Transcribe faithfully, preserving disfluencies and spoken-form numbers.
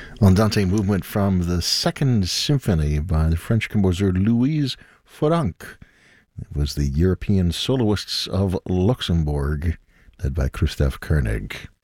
Andante movement from the Second Symphony by the French composer Louise Franck. It was the European Soloists of Luxembourg, led by Christoph Koenig.